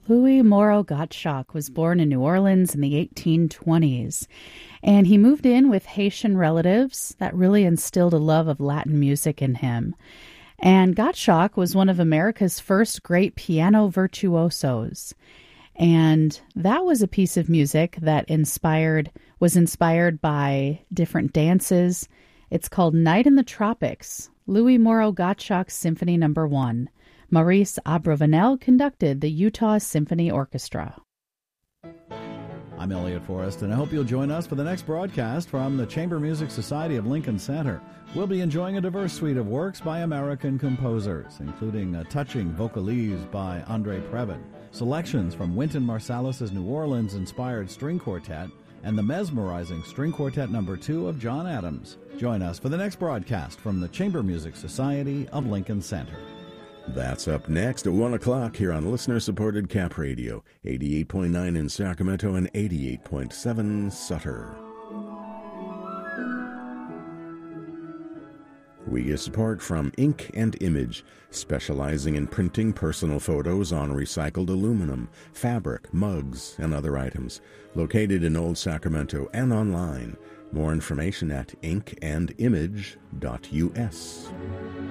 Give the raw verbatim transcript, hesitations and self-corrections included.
Louis Moreau Gottschalk was born in New Orleans in the eighteen twenties, and he moved in with Haitian relatives that really instilled a love of Latin music in him. And Gottschalk was one of America's first great piano virtuosos. And that was a piece of music that inspired was inspired by different dances. It's called Night in the Tropics, Louis Moreau Gottschalk Symphony Number One. Maurice Abravanel conducted the Utah Symphony Orchestra. I'm Elliot Forrest, and I hope you'll join us for the next broadcast from the Chamber Music Society of Lincoln Center. We'll be enjoying a diverse suite of works by American composers, including a touching vocalise by Andre Previn, selections from Wynton Marsalis' New Orleans-inspired string quartet, and the mesmerizing String Quartet Number Two of John Adams. Join us for the next broadcast from the Chamber Music Society of Lincoln Center. That's up next at one o'clock here on listener-supported Cap Radio, eighty-eight point nine in Sacramento and eighty-eight point seven Sutter. We get support from Ink and Image, specializing in printing personal photos on recycled aluminum, fabric, mugs, and other items. Located in Old Sacramento and online. More information at ink and image dot U S.